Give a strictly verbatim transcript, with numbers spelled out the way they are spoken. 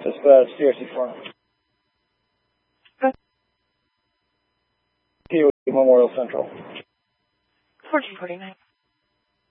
That's uh, C R C four. Okay. Memorial Central. fourteen forty-nine.